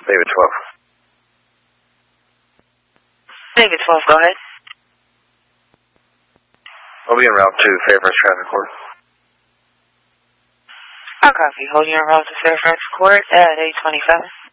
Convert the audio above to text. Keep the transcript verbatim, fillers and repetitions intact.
David twelve. David twelve, go ahead. I'll be en route to Fairfax Traffic Court. I'll copy. Holding en route to Fairfax Court at eight twenty-seven.